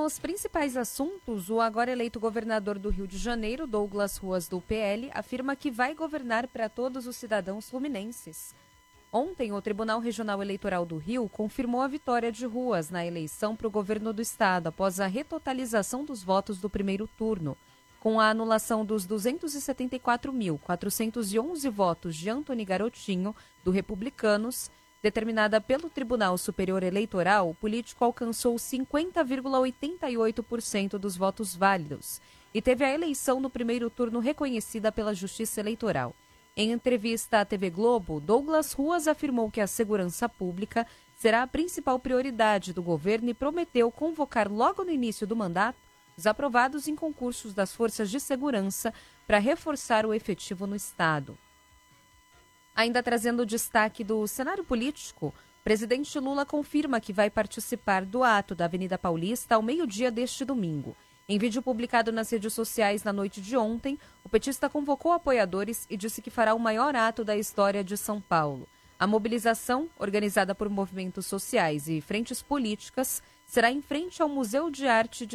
nos principais assuntos, o agora eleito governador do Rio de Janeiro, Douglas Ruas, do PL, afirma que vai governar para todos os cidadãos fluminenses. Ontem, o Tribunal Regional Eleitoral do Rio confirmou a vitória de Ruas na eleição para o governo do estado, após a retotalização dos votos do primeiro turno, com a anulação dos 274.411 votos de Antony Garotinho, do Republicanos. Determinada pelo Tribunal Superior Eleitoral, o político alcançou 50,88% dos votos válidos e teve a eleição no primeiro turno reconhecida pela Justiça Eleitoral. Em entrevista à TV Globo, Douglas Ruas afirmou que a segurança pública será a principal prioridade do governo e prometeu convocar logo no início do mandato os aprovados em concursos das forças de segurança para reforçar o efetivo no estado. Ainda trazendo o destaque do cenário político, o presidente Lula confirma que vai participar do ato da Avenida Paulista ao meio-dia deste domingo. Em vídeo publicado nas redes sociais na noite de ontem, o petista convocou apoiadores e disse que fará o maior ato da história de São Paulo. A mobilização, organizada por movimentos sociais e frentes políticas, será em frente ao Museu de Arte de